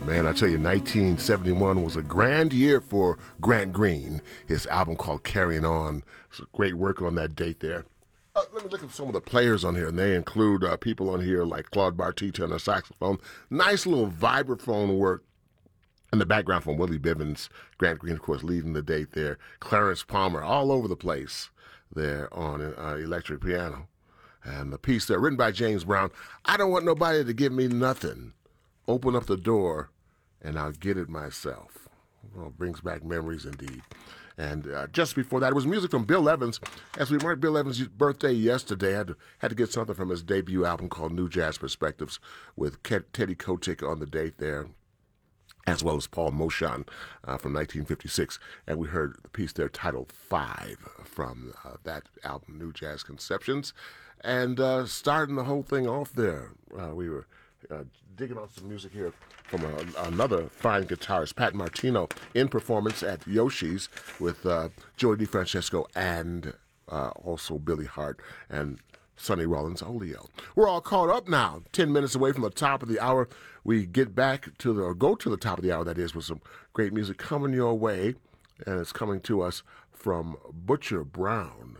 Man, I tell you, 1971 was a grand year for Grant Green. His album called Carrying On. It's great work on that date there. Let me look at some of the players on here, and they include people on here like Claude Bartita on the saxophone. Nice little vibraphone work in the background from Willie Bivens. Grant Green, of course, leading the date there. Clarence Palmer all over the place there on electric piano. And the piece there, written by James Brown, I don't want nobody to give me nothing. Open up the door, and I'll get it myself. Well, brings back memories indeed. And just before that, it was music from Bill Evans. As we marked Bill Evans' birthday yesterday, I had to get something from his debut album called New Jazz Perspectives with Teddy Kotick on the date there, as well as Paul Moshon from 1956. And we heard the piece there titled Five from that album, New Jazz Conceptions. And starting the whole thing off there, we were digging on some music here from another fine guitarist, Pat Martino, in performance at Yoshi's with Joey DeFrancesco and also Billy Hart and Sonny Rollins Olio. We're all caught up now, 10 minutes away from the top of the hour. We get back to go to the top of the hour, that is, with some great music coming your way, and it's coming to us from Butcher Brown,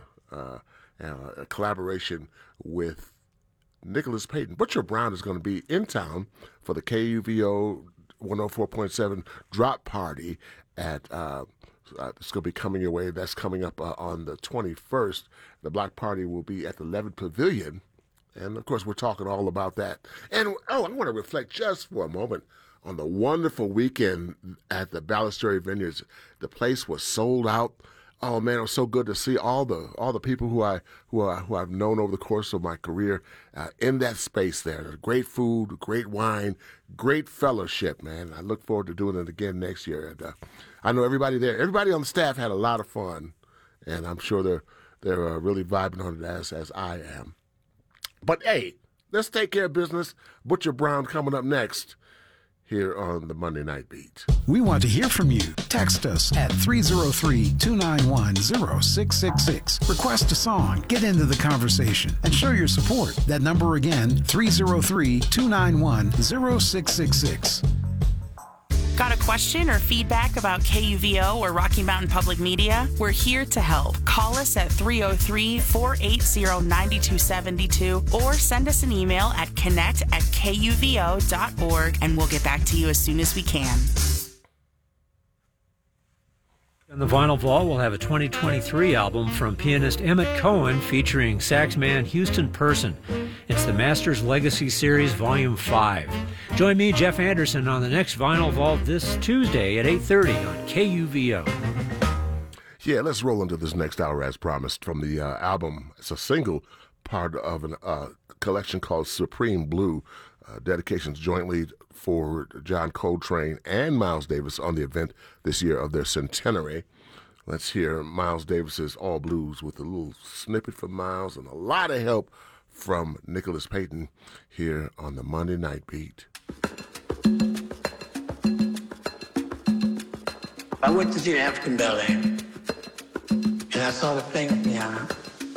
a collaboration with Nicholas Payton. Butcher Brown is going to be in town for the KUVO 104.7 drop party at it's going to be coming your way. That's coming up on the 21st. The block party will be at the Levitt Pavilion. And, of course, we're talking all about that. And, I want to reflect just for a moment on the wonderful weekend at the Ballasteri Vineyards. The place was sold out. Oh man, it was so good to see all the people who I've known over the course of my career in that space there. There's great food, great wine, great fellowship, man. I look forward to doing it again next year. And I know everybody there, everybody on the staff had a lot of fun, and I'm sure they're really vibing on it as I am. But hey, let's take care of business. Butcher Brown coming up next here on the Monday Night Beat. We want to hear from you. Text us at 303-291-0666. Request a song, get into the conversation, and show your support. That number again, 303-291-0666. Got a question or feedback about KUVO or Rocky Mountain Public Media? We're here to help. Call us at 303-480-9272 or send us an email at connect@kuvo.org, and we'll get back to you as soon as we can. On the Vinyl Vault, we'll have a 2023 album from pianist Emmett Cohen featuring saxman Houston Person. It's the Masters Legacy Series Volume 5. Join me, Jeff Anderson, on the next Vinyl Vault this Tuesday at 8:30 on KUVO. Yeah, let's roll into this next hour as promised from the album. It's a single part of a collection called Supreme Blue. Dedications jointly for John Coltrane and Miles Davis on the event this year of their centenary. Let's hear Miles Davis's All Blues with a little snippet from Miles and a lot of help from Nicholas Payton here on the Monday Night Beat. I went to see the African Ballet, and I saw the playing piano.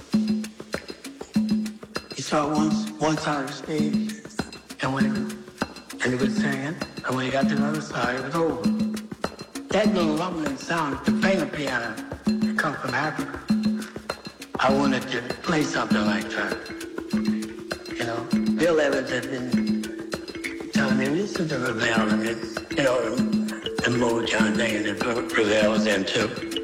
He saw it once on the stage, and he was singing, and when he got to the other side, it was over. That little rumbling sound, the playing piano, it comes from Africa. I wanted to play something like that. You know, Bill Evans had been telling me, listen to Ravel, and it's, you know, the Motown thing that Ravel was into.